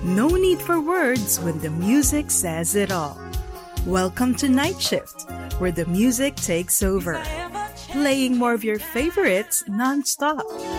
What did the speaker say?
No need for words when the music says it all. Welcome to Night Shift, where the music takes over, playing more of your favorites non-stop.